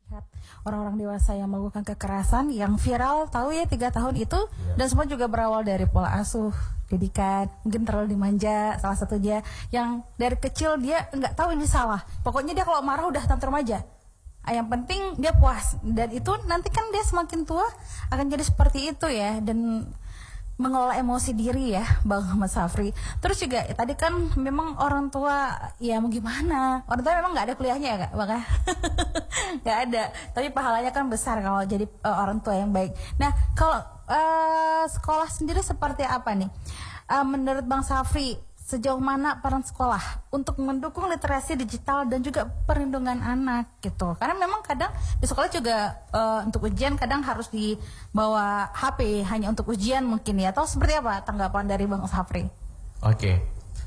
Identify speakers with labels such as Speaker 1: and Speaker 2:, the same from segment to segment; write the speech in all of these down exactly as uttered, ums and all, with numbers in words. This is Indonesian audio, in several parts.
Speaker 1: melihat orang-orang dewasa yang melakukan kekerasan yang viral tahu ya tiga tahun itu ya. Dan semua juga berawal dari pola asuh, didikan, mungkin terlalu dimanja salah satunya yang dari kecil dia nggak tahu ini salah. Pokoknya dia kalau marah udah tantrum aja. Yang penting dia puas dan itu nanti kan dia semakin tua akan jadi seperti itu ya dan mengelola emosi diri ya Bang Ahmad Safri. Terus juga ya, tadi kan memang orang tua ya mau gimana, orang tua memang nggak ada kuliahnya ya Kak Bang, nggak ada. Tapi pahalanya kan besar kalau jadi uh, orang tua yang baik. Nah kalau uh, sekolah sendiri seperti apa nih? Uh, menurut Bang Safri sejauh mana peran sekolah untuk mendukung literasi digital dan juga perlindungan anak gitu? Karena memang kadang di sekolah juga uh, untuk ujian kadang harus dibawa H P hanya untuk ujian mungkin ya. Atau seperti apa tanggapan dari Bang Safri?
Speaker 2: Oke,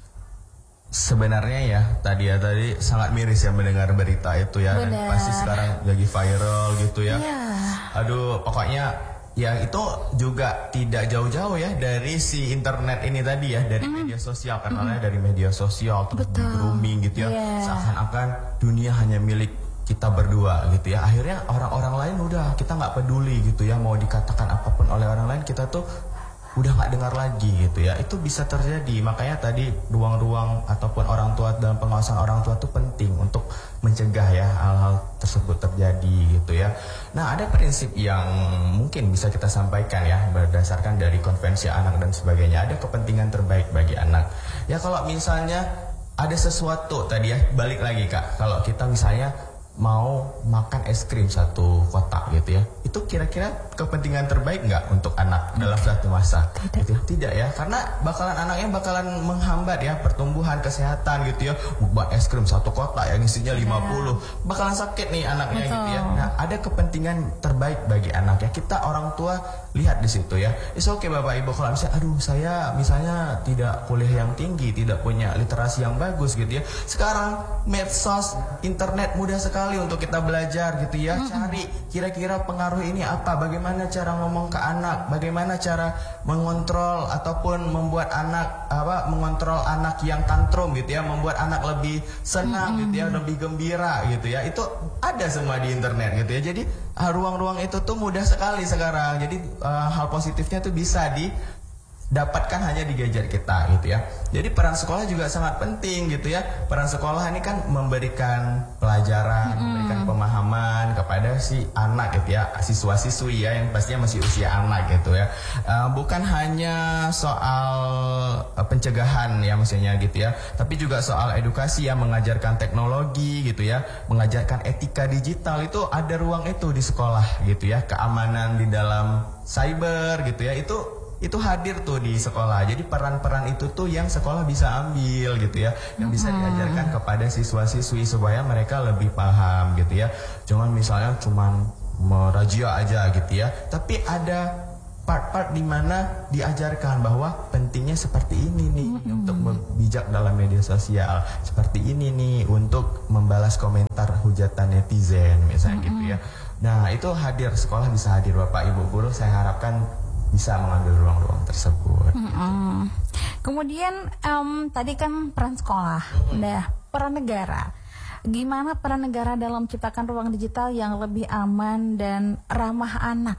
Speaker 2: sebenarnya ya tadi ya tadi sangat miris ya mendengar berita itu ya. Bener. Dan pasti sekarang lagi viral gitu ya. Yeah. Aduh, pokoknya ya itu juga tidak jauh-jauh ya dari si internet ini tadi ya, dari mm. media sosial kan, mm. dari media sosial terus di grooming gitu ya, yeah. seakan-akan dunia hanya milik kita berdua gitu ya. Akhirnya orang-orang lain udah kita nggak peduli gitu ya, mau dikatakan apapun oleh orang lain kita tuh udah nggak dengar lagi gitu ya. Itu bisa terjadi, makanya tadi ruang-ruang ataupun orang tua dalam pengawasan orang tua itu penting untuk mencegah ya hal-hal tersebut terjadi gitu ya. Nah ada prinsip yang mungkin bisa kita sampaikan ya berdasarkan dari konvensi anak dan sebagainya. Ada kepentingan terbaik bagi anak ya. Kalau misalnya ada sesuatu tadi ya, balik lagi Kak, kalau kita misalnya mau makan es krim satu kotak gitu ya, itu kira-kira kepentingan terbaik nggak untuk anak dalam satu masa?
Speaker 1: Tidak.
Speaker 2: Gitu. Tidak ya, karena bakalan anaknya bakalan menghambat ya pertumbuhan kesehatan gitu ya. Buat es krim satu kotak yang isinya lima puluh, bakalan sakit nih anaknya. Betul. Gitu ya. Nah ada kepentingan terbaik bagi anak ya. Kita orang tua lihat di situ ya. It's okay Bapak Ibu kalau misalnya, aduh saya misalnya tidak kuliah yang tinggi, tidak punya literasi yang bagus gitu ya. Sekarang medsos, internet mudah sekali untuk kita belajar gitu ya. Mm-hmm. Cari kira-kira pengaruh ini apa, bagaimana cara ngomong ke anak, bagaimana cara mengontrol ataupun membuat anak apa mengontrol anak yang tantrum gitu ya, membuat anak lebih senang. Mm-hmm. Gitu ya, lebih gembira gitu ya. Itu ada semua di internet gitu ya. Jadi ruang-ruang itu tuh mudah sekali sekarang. Jadi uh, hal positifnya tuh bisa di dapatkan hanya di gadget kita gitu ya. Jadi peran sekolah juga sangat penting gitu ya. Peran sekolah ini kan memberikan pelajaran, mm. memberikan pemahaman kepada si anak gitu ya, siswa-siswi ya yang pastinya masih usia anak gitu ya. Uh, bukan hanya soal uh, pencegahan ya maksudnya gitu ya, tapi juga soal edukasi ya, mengajarkan teknologi gitu ya, mengajarkan etika digital. Itu ada ruang itu di sekolah gitu ya. Keamanan di dalam cyber gitu ya, itu itu hadir tuh di sekolah. Jadi peran-peran itu tuh yang sekolah bisa ambil gitu ya, yang bisa diajarkan kepada siswa-siswi supaya mereka lebih paham gitu ya. Jangan misalnya cuman merajia aja gitu ya, tapi ada part-part di mana diajarkan bahwa pentingnya seperti ini nih mm-hmm. untuk bijak dalam media sosial, seperti ini nih untuk membalas komentar hujatan netizen misalnya mm-hmm. gitu ya. Nah itu hadir, sekolah bisa hadir Bapak Ibu guru, saya harapkan bisa mengambil ruang-ruang tersebut.
Speaker 1: Mm-hmm. Kemudian um, tadi kan peran sekolah, mm-hmm. nah peran negara. Gimana peran negara dalam menciptakan ruang digital yang lebih aman dan ramah anak?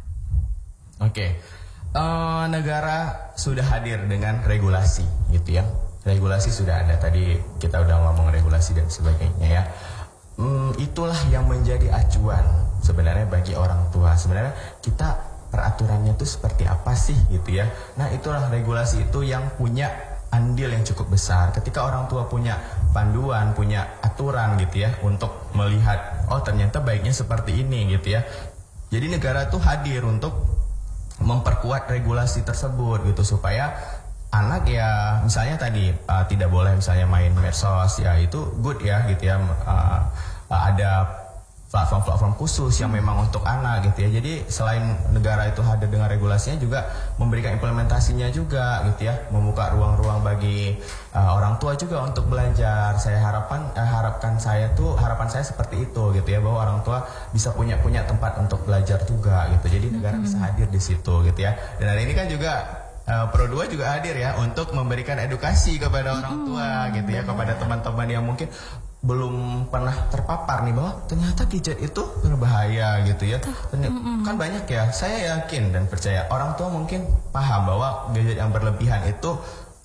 Speaker 2: Oke, okay. uh, negara sudah hadir dengan regulasi, gitu ya. Regulasi sudah ada. Tadi kita udah ngomong regulasi dan sebagainya ya. Hmm, itulah yang menjadi acuan sebenarnya bagi orang tua. Sebenarnya kita peraturannya itu seperti apa sih gitu ya. Nah itulah regulasi itu yang punya andil yang cukup besar. Ketika orang tua punya panduan, punya aturan gitu ya untuk melihat oh ternyata baiknya seperti ini gitu ya. Jadi negara tuh hadir untuk memperkuat regulasi tersebut gitu supaya anak ya misalnya tadi uh, tidak boleh misalnya main medsos ya, itu good ya gitu ya. Uh, uh, ada platform-platform khusus yang memang untuk anak gitu ya. Jadi selain negara itu hadir dengan regulasinya, juga memberikan implementasinya juga gitu ya, membuka ruang-ruang bagi uh, orang tua juga untuk belajar. Saya harapan eh, harapkan saya tuh harapan saya seperti itu gitu ya, bahwa orang tua bisa punya punya tempat untuk belajar juga gitu. Jadi negara mm-hmm. bisa hadir di situ gitu ya. Dan hari ini kan juga Uh, Pro dua juga hadir ya untuk memberikan edukasi kepada orang tua gitu ya, kepada teman-teman yang mungkin belum pernah terpapar nih bahwa ternyata gadget itu berbahaya gitu ya. Ternyata, mm-hmm. kan banyak ya. Saya yakin dan percaya orang tua mungkin paham bahwa gadget yang berlebihan itu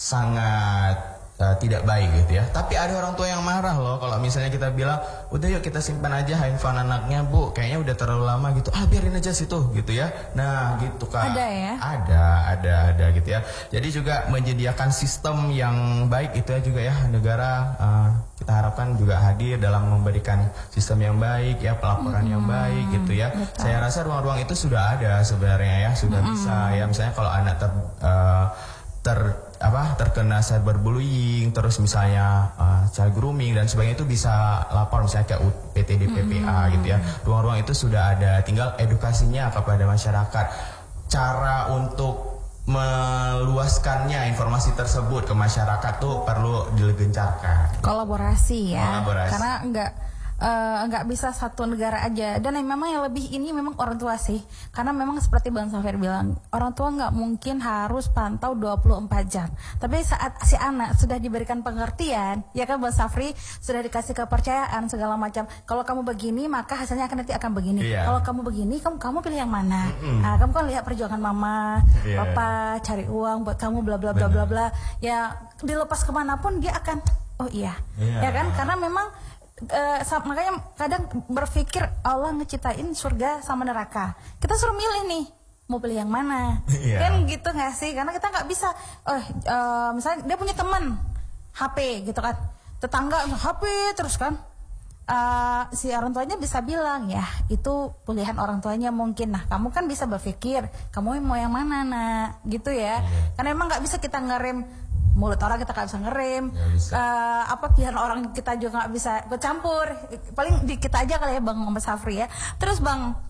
Speaker 2: sangat Uh, tidak baik gitu ya. Tapi ada orang tua yang marah loh kalau misalnya kita bilang, udah yuk kita simpan aja handphone anaknya bu, kayaknya udah terlalu lama gitu. Ah biarin aja situ gitu ya. Nah gitu kan.
Speaker 1: Ada ya?
Speaker 2: Ada, ada, ada gitu ya. Jadi juga menyediakan sistem yang baik itu ya juga ya negara. Uh, kita harapkan juga hadir dalam memberikan sistem yang baik ya, pelaporan mm-hmm. yang baik gitu ya. Betul. Saya rasa ruang-ruang itu sudah ada sebenarnya ya, sudah mm-hmm. bisa ya. Misalnya kalau anak ter uh, ter apa terkena cyberbullying, terus misalnya uh, child grooming dan sebagainya itu bisa lapor misalnya kayak P T D P P A mm-hmm. gitu ya. Ruang-ruang itu sudah ada, tinggal edukasinya kepada masyarakat. Cara untuk meluaskannya informasi tersebut ke masyarakat tuh perlu digencarkan.
Speaker 1: Kolaborasi ya.
Speaker 2: Kolaborasi.
Speaker 1: Karena enggak Uh, nggak bisa satu negara aja, dan memang yang lebih ini memang orang tua sih, karena memang seperti Bang Safir bilang, orang tua nggak mungkin harus pantau dua puluh empat jam, tapi saat si anak sudah diberikan pengertian ya kan Bang Safri, sudah dikasih kepercayaan segala macam, kalau kamu begini maka hasilnya akan nanti akan begini, yeah. kalau kamu begini kamu kamu pilih yang mana, mm-hmm. nah, kamu kan lihat perjuangan mama, yeah. papa cari uang buat kamu bla bla bla bla bla, ya dilepas kemanapun dia akan oh iya yeah. ya kan, karena memang Uh, makanya kadang berpikir Allah ngeciptain surga sama neraka, kita suruh milih nih mau pilih yang mana, yeah. kan gitu nggak sih? Karena kita nggak bisa, oh, uh, misalnya dia punya teman H P gitu kan, tetangga H P terus kan, uh, si orang tuanya bisa bilang ya itu pilihan orang tuanya mungkin, nah kamu kan bisa berpikir kamu mau yang mana nak gitu ya, yeah. karena emang nggak bisa kita ngerem mulut orang, kita nggak bisa ngerem, uh, apa pilihan orang kita juga nggak bisa bercampur, paling di kita aja kali ya Bang Mas Safri ya. Terus Bang,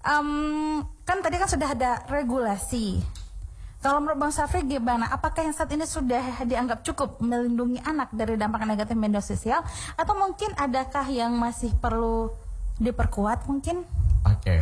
Speaker 1: um, kan tadi kan sudah ada regulasi. Kalau menurut Bang Safri gimana? Apakah yang saat ini sudah dianggap cukup melindungi anak dari dampak negatif media sosial, atau mungkin adakah yang masih perlu diperkuat mungkin?
Speaker 2: Oke. Okay.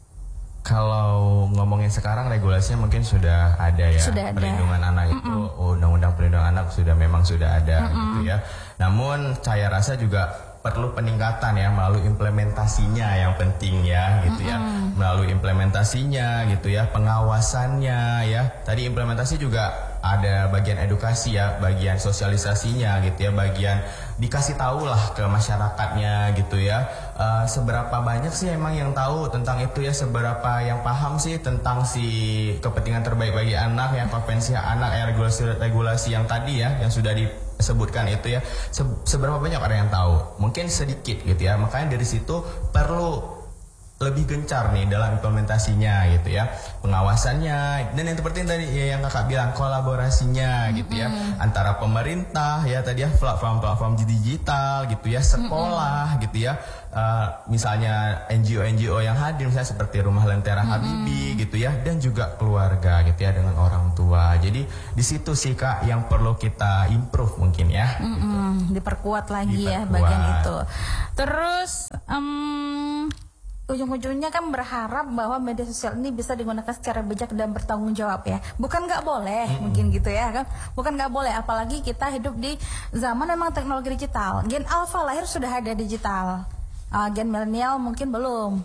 Speaker 2: Kalau ngomongin sekarang regulasinya mungkin sudah ada ya,
Speaker 1: sudah ada.
Speaker 2: Perlindungan anak itu, mm-mm. undang-undang perlindungan anak sudah memang sudah ada mm-mm. gitu ya. Namun saya rasa juga perlu peningkatan ya melalui implementasinya yang penting ya gitu mm-hmm. ya, melalui implementasinya gitu ya, pengawasannya ya. Tadi implementasi juga ada bagian edukasi ya, bagian sosialisasinya gitu ya, bagian dikasih tahu lah ke masyarakatnya gitu ya. Uh, seberapa banyak sih emang yang tahu tentang itu ya, seberapa yang paham sih tentang si kepentingan terbaik bagi anak ya, konvensi anak ya, regulasi-regulasi yang tadi ya yang sudah disebutkan itu ya, se- seberapa banyak orang yang tahu? Mungkin sedikit gitu ya. Makanya dari situ perlu lebih gencar nih dalam implementasinya gitu ya, pengawasannya, dan yang seperti tadi ya yang kakak bilang, kolaborasinya gitu ya, mm-hmm. antara pemerintah ya tadi ya, platform-platform digital gitu ya, sekolah mm-hmm. gitu ya, uh, misalnya N G O-N G O yang hadir misalnya seperti Rumah Lentera mm-hmm. Habibie gitu ya, dan juga keluarga gitu ya dengan orang tua. Jadi di situ sih Kak yang perlu kita improve mungkin ya,
Speaker 1: mm-hmm. gitu. Diperkuat lagi Diperkuat. ya bagian itu. Terus um, ujung-ujungnya kan berharap bahwa media sosial ini bisa digunakan secara bijak dan bertanggung jawab ya. Bukan nggak boleh, mm-hmm. mungkin gitu ya kan. Bukan nggak boleh, apalagi kita hidup di zaman memang teknologi digital. Gen Alpha lahir sudah ada digital. Uh, gen milenial mungkin belum.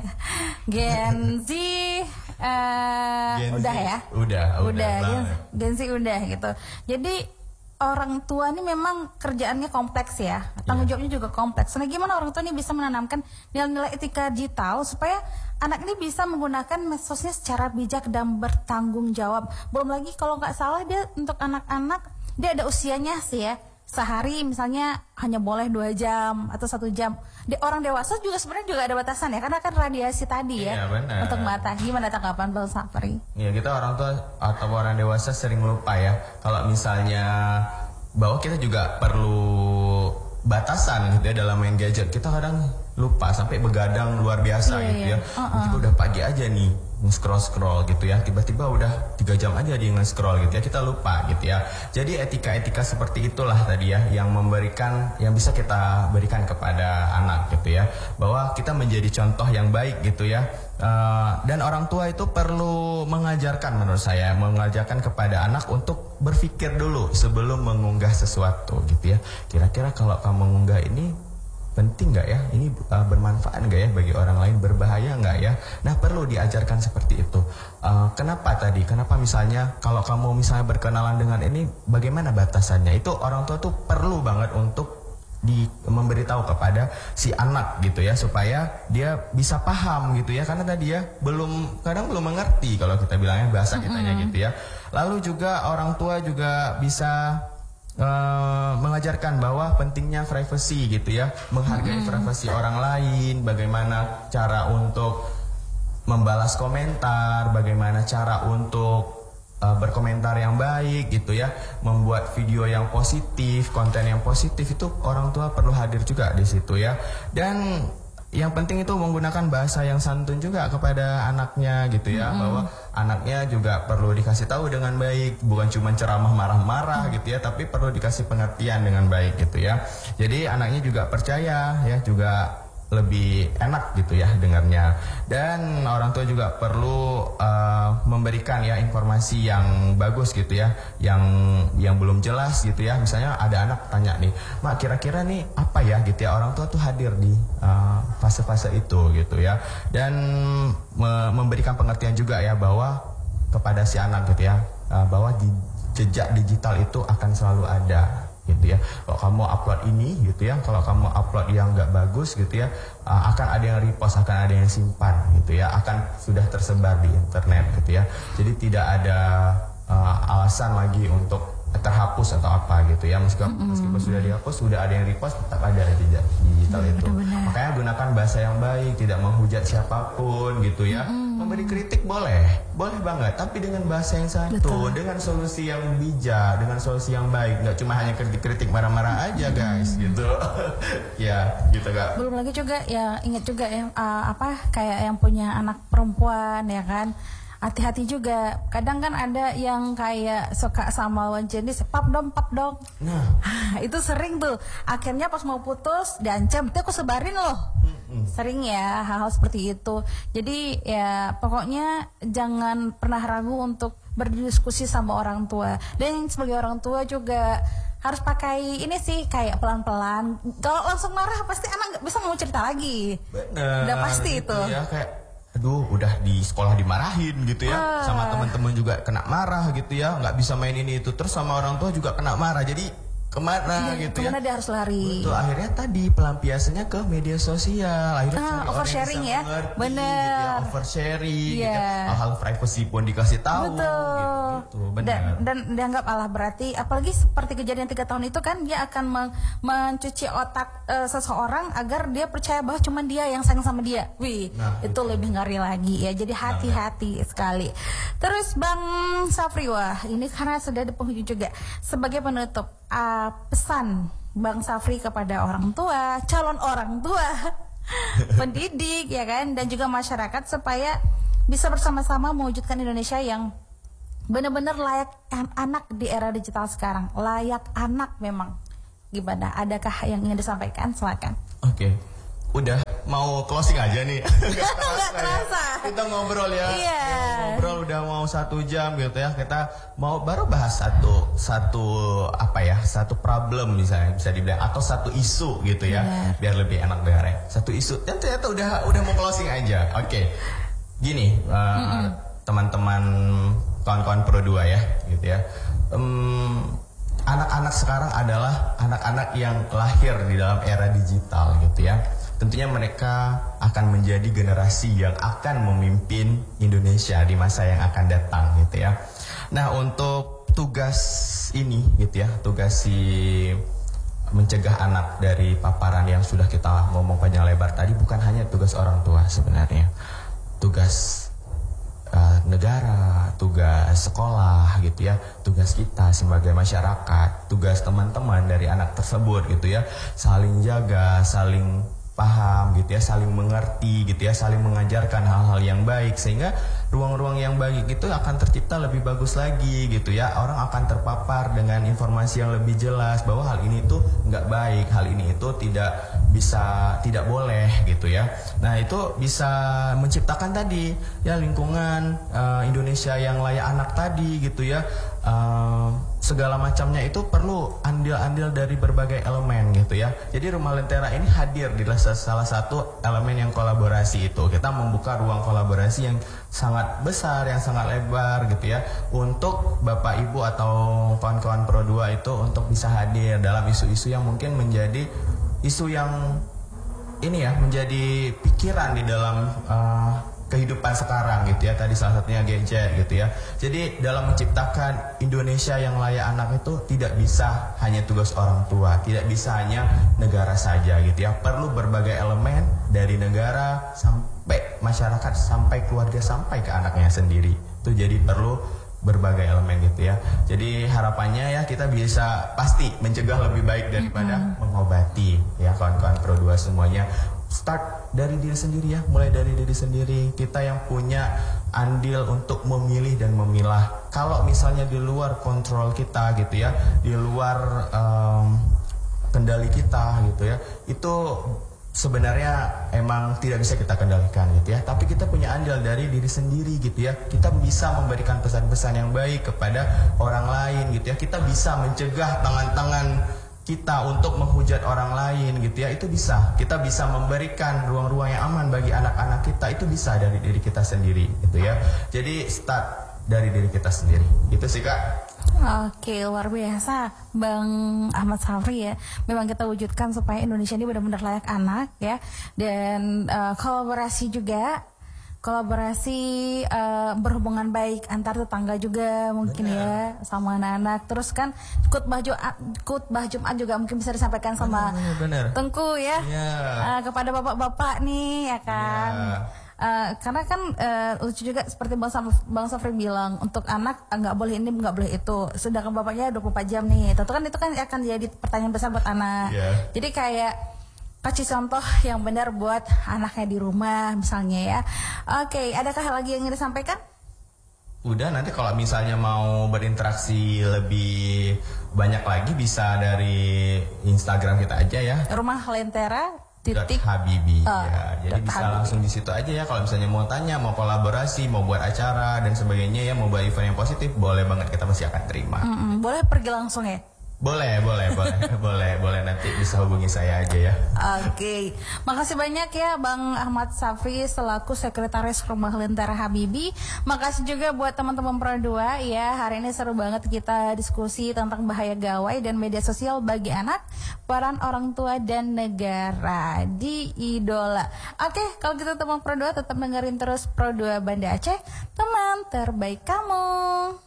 Speaker 1: Gen Z uh,
Speaker 2: Gen
Speaker 1: udah
Speaker 2: Z,
Speaker 1: ya.
Speaker 2: Udah, udah.
Speaker 1: Udah, gen,
Speaker 2: udah.
Speaker 1: Gen Z udah gitu. Jadi orang tua ini memang kerjaannya kompleks ya, tanggung jawabnya juga kompleks. Nah, gimana orang tua ini bisa menanamkan nilai-nilai etika digital supaya anak ini bisa menggunakan medsosnya secara bijak dan bertanggung jawab. Belum lagi kalau nggak salah dia untuk anak-anak dia ada usianya sih ya, sehari misalnya hanya boleh dua jam atau satu jam. Di orang dewasa juga sebenarnya juga ada batasan ya, karena kan radiasi tadi ya,
Speaker 2: iya, benar. Untuk
Speaker 1: mata. Gimana tanggapan Bang Safri?
Speaker 2: Ya kita orang tua atau orang dewasa sering lupa ya, kalau misalnya bahwa kita juga perlu batasan gitu ya dalam main gadget. Kita kadang lupa sampai begadang luar biasa yeah, gitu ya. Yeah. Uh-uh. Kita udah pagi aja nih nge-scroll-scroll gitu ya, tiba-tiba udah tiga jam aja dia nge-scroll gitu ya, kita lupa gitu ya. Jadi etika-etika seperti itulah tadi ya yang memberikan, yang bisa kita berikan kepada anak gitu ya, bahwa kita menjadi contoh yang baik gitu ya. Uh, dan orang tua itu perlu mengajarkan, menurut saya mengajarkan kepada anak untuk berpikir dulu sebelum mengunggah sesuatu gitu ya. Kira-kira kalau kamu mengunggah ini penting nggak ya? Ini uh, bermanfaat nggak ya bagi orang lain? Berbahaya nggak ya? Nah, perlu diajarkan seperti itu. Uh, kenapa tadi? Kenapa misalnya kalau kamu misalnya berkenalan dengan ini, bagaimana batasannya? Itu orang tua tuh perlu banget untuk di memberitahu kepada si anak gitu ya, supaya dia bisa paham gitu ya, karena tadi ya belum kadang belum mengerti kalau kita bilangnya bahasa kitanya gitu ya. Lalu juga orang tua juga bisa Uh, mengajarkan bahwa pentingnya privacy gitu ya, menghargai privasi orang lain, bagaimana cara untuk membalas komentar, bagaimana cara untuk uh, berkomentar yang baik gitu ya, membuat video yang positif, konten yang positif, itu orang tua perlu hadir juga di situ ya. Dan yang penting itu menggunakan bahasa yang santun juga kepada anaknya gitu ya, mm-hmm. bahwa anaknya juga perlu dikasih tahu dengan baik, bukan cuma ceramah marah-marah mm-hmm. gitu ya, tapi perlu dikasih pengertian dengan baik gitu ya. Jadi anaknya juga percaya ya, juga lebih enak gitu ya dengarnya. Dan orang tua juga perlu uh, memberikan ya informasi yang bagus gitu ya, yang yang belum jelas gitu ya. Misalnya ada anak tanya nih, "Mak, kira-kira nih apa ya?" gitu ya. Orang tua tuh hadir di uh, fase-fase itu gitu ya. Dan me- memberikan pengertian juga ya, bahwa kepada si anak gitu ya, uh, bahwa di jejak digital itu akan selalu ada gitu ya. Kalau kamu upload ini gitu ya, kalau kamu upload yang nggak bagus gitu ya, uh, akan ada yang repost, akan ada yang simpan gitu ya, akan sudah tersebar di internet gitu ya. Jadi tidak ada uh, alasan lagi untuk terhapus atau apa gitu ya. Meskipun, mm-hmm. meskipun sudah dihapus, sudah ada yang repost, tetap ada di digital mm, itu. Benar-benar. Makanya gunakan bahasa yang baik, tidak menghujat siapapun gitu ya. Mm-hmm. Memberi kritik boleh, boleh banget, tapi dengan bahasa yang santun, dengan solusi yang bijak, dengan solusi yang baik. Nggak cuma hanya kritik-kritik marah-marah aja guys, mm-hmm. gitu. Ya, gitu Kak.
Speaker 1: Belum lagi juga ya, ingat juga yang uh, apa kayak yang punya anak perempuan ya kan. Hati-hati juga, kadang kan ada yang kayak suka sama lawan jenis, pap dong, pap dong. Nah, itu sering tuh. Akhirnya pas mau putus, diancam, itu aku sebarin loh. Mm-hmm. Sering ya hal-hal seperti itu. Jadi ya pokoknya jangan pernah ragu untuk berdiskusi sama orang tua. Dan sebagai orang tua juga harus pakai ini sih, kayak pelan-pelan. Kalau langsung marah pasti anak nggak bisa mau cerita lagi.
Speaker 2: Bener.
Speaker 1: Udah pasti
Speaker 2: gitu
Speaker 1: itu.
Speaker 2: Ya, kayak aduh, udah di sekolah dimarahin gitu ya, ah. sama teman-teman juga kena marah gitu ya, nggak bisa main ini itu, terus sama orang tua juga kena marah, jadi kemana
Speaker 1: ya,
Speaker 2: gitu
Speaker 1: kemana
Speaker 2: ya?
Speaker 1: dia harus lari.
Speaker 2: Betul, akhirnya tadi pelampiasannya ke media sosial, akhirnya
Speaker 1: ah, oversharing ya,
Speaker 2: mengerti,
Speaker 1: bener.
Speaker 2: Gitu ya, oversharing,
Speaker 1: yeah.
Speaker 2: gitu ya. Hal-hal privacy pun dikasih tahu,
Speaker 1: betul.
Speaker 2: gitu, benar.
Speaker 1: Dan, dan dianggap alah berarti, apalagi seperti kejadian tiga tahun itu kan, dia akan men- mencuci otak uh, seseorang agar dia percaya bahwa cuma dia yang sayang sama dia. Wih, nah, itu, itu lebih ngeri lagi ya. Jadi hati-hati nah, sekali. Terus Bang Safri, wah ini karena sudah di penghujung juga, sebagai penutup, uh, pesan Bang Safri kepada orang tua, calon orang tua, pendidik ya kan, dan juga masyarakat supaya bisa bersama-sama mewujudkan Indonesia yang benar-benar layak anak di era digital sekarang. Layak anak memang. Gimana? Adakah yang ingin disampaikan? Silakan.
Speaker 2: Oke. Okay. Udah mau closing aja nih.
Speaker 1: Gak terasa.
Speaker 2: Kita ngobrol ya.
Speaker 1: Iya.
Speaker 2: Ngobrol udah mau satu jam gitu ya. Kita mau baru bahas satu satu apa ya? Satu problem misalnya bisa dibilang, atau satu isu gitu ya. Benar. Biar lebih enak dengarnya. Satu isu. Dan ternyata udah udah mau closing aja. Oke. Okay. Gini, uh, teman-teman kawan-kawan Pro dua ya, gitu ya. Um, anak-anak sekarang adalah anak-anak yang lahir di dalam era digital gitu ya. Tentunya mereka akan menjadi generasi yang akan memimpin Indonesia di masa yang akan datang gitu ya. Nah, untuk tugas ini gitu ya, tugas si mencegah anak dari paparan yang sudah kita ngomong panjang lebar tadi, bukan hanya tugas orang tua sebenarnya. Tugas uh, negara, tugas sekolah gitu ya, tugas kita sebagai masyarakat, tugas teman-teman dari anak tersebut gitu ya, saling jaga, saling paham gitu ya, saling mengerti gitu ya, saling mengajarkan hal-hal yang baik, sehingga ruang-ruang yang baik itu akan tercipta lebih bagus lagi gitu ya. Orang akan terpapar dengan informasi yang lebih jelas bahwa hal ini itu nggak baik, hal ini itu tidak bisa, tidak boleh gitu ya. Nah, itu bisa menciptakan tadi ya lingkungan uh, Indonesia yang layak anak tadi gitu ya. uh, segala macamnya itu perlu andil-andil dari berbagai elemen gitu ya. Jadi Rumah Lentera ini hadir di salah satu elemen yang kolaborasi itu. Kita membuka ruang kolaborasi yang sangat besar, yang sangat lebar gitu ya, untuk Bapak Ibu atau kawan-kawan Pro dua itu untuk bisa hadir dalam isu-isu yang mungkin menjadi isu yang ini ya, menjadi pikiran di dalam uh, kehidupan sekarang gitu ya. Tadi salah satunya gadget gitu ya. Jadi dalam menciptakan Indonesia yang layak anak itu tidak bisa hanya tugas orang tua, tidak bisa hanya negara saja gitu ya. Perlu berbagai elemen dari negara sampai masyarakat, sampai keluarga, sampai ke anaknya sendiri. Itu jadi perlu berbagai elemen gitu ya. Jadi harapannya ya kita bisa pasti mencegah lebih baik daripada mm-hmm. mengobati ya, kawan-kawan Pro dua semuanya. Start dari diri sendiri ya, mulai dari diri sendiri. Kita yang punya andil untuk memilih dan memilah. Kalau misalnya di luar kontrol kita gitu ya, di luar um, kendali kita gitu ya, itu sebenarnya emang tidak bisa kita kendalikan gitu ya. Tapi kita punya andil dari diri sendiri gitu ya. Kita bisa memberikan pesan-pesan yang baik kepada orang lain gitu ya. Kita bisa mencegah tangan-tangan kita untuk menghujat orang lain gitu ya. Itu bisa. Kita bisa memberikan ruang-ruang yang aman bagi anak-anak kita. Itu bisa dari diri kita sendiri gitu ya. Jadi start dari diri kita sendiri. Itu sih Kak.
Speaker 1: Oke, luar biasa Bang Ahmad Safri ya. Memang kita wujudkan supaya Indonesia ini benar-benar layak anak ya. Dan uh, kolaborasi juga, kolaborasi uh, berhubungan baik antar tetangga juga mungkin. Bener. Ya sama anak-anak. Terus kan khutbah Jumat, khutbah Jumat juga mungkin bisa disampaikan sama
Speaker 2: bener, bener.
Speaker 1: Tengku ya.
Speaker 2: Yeah.
Speaker 1: Uh, kepada bapak-bapak nih ya kan. Yeah. Uh, karena kan uh, lucu juga seperti Bang, Bang Safri bilang, untuk anak nggak uh, boleh ini, nggak boleh itu, sedangkan bapaknya dua puluh empat jam nih. Tentu kan itu kan akan jadi pertanyaan besar buat anak. Yeah. Jadi kayak kasih contoh yang benar buat anaknya di rumah misalnya ya. Oke, okay, adakah hal lagi yang ingin disampaikan?
Speaker 2: Udah, nanti kalau misalnya mau berinteraksi lebih banyak lagi bisa dari Instagram kita aja ya.
Speaker 1: Rumah Lentera titik
Speaker 2: Habibi
Speaker 1: uh,
Speaker 2: ya. Jadi bisa
Speaker 1: Habibi.
Speaker 2: Langsung di situ aja ya. Kalau misalnya mau tanya, mau kolaborasi, mau buat acara dan sebagainya ya, mau buat event yang positif, boleh banget, kita pasti akan terima.
Speaker 1: Mm-mm, boleh pergi langsung ya?
Speaker 2: Boleh, boleh, boleh, boleh, boleh, nanti bisa hubungi saya aja ya.
Speaker 1: Oke, okay. Makasih banyak ya Bang Ahmad Safri selaku Sekretaris Rumah Lentera Habibi. Makasih juga buat teman-teman Pro dua ya. Hari ini seru banget kita diskusi tentang bahaya gawai dan media sosial bagi anak, peran orang tua dan negara di Idola. Oke, okay, kalau gitu teman Pro dua tetap dengerin terus Pro dua Banda Aceh, teman terbaik kamu.